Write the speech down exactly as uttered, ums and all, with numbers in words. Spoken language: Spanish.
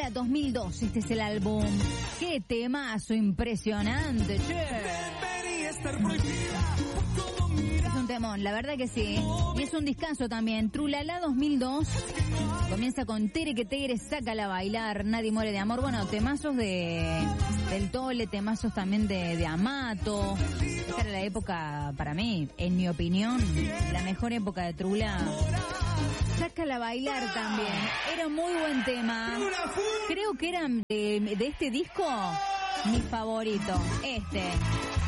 Trulala dos mil dos, este es el álbum. ¡Qué temazo impresionante, che! Es un temón, la verdad que sí. Y es un descanso también. Trulala dos mil dos. Comienza con Tere que Tere, sácala a bailar, Nadie muere de amor. Bueno, temazos de del Tole, temazos también de, de Amato. Esta era la época, para mí, en mi opinión, la mejor época de Trula. Sácala a bailar también. Era un muy buen tema. Creo que era de, de este disco mi favorito. Este.